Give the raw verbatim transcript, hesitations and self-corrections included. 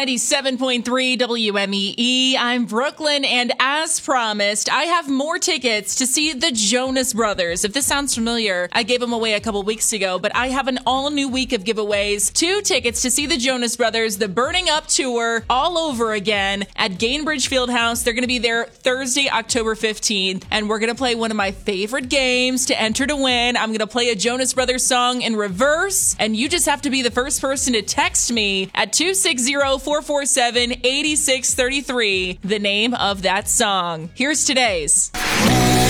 ninety-seven point three W M E E. I'm Brooklyn, and as promised, I have more tickets to see the Jonas Brothers. If this sounds familiar, I gave them away a couple weeks ago, but I have an all-new week of giveaways. Two tickets to see the Jonas Brothers, the Burning Up Tour, all over again at Gainbridge Fieldhouse. They're going to be there Thursday, October fifteenth, and we're going to play one of my favorite games to enter to win. I'm going to play a Jonas Brothers song in reverse, and you just have to be the first person to text me at two six zero, four four seven, eight six three three the name of that song. Here's today's.